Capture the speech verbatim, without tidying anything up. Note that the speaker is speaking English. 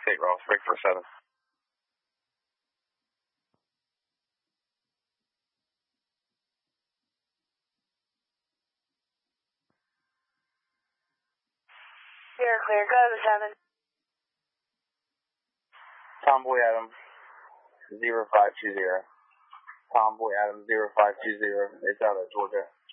eight, Ross, break for seven. You're clear, go to seven. Tomboy Adam, zero five two zero. Tomboy Adam, zero five two zero. It's out of Georgia.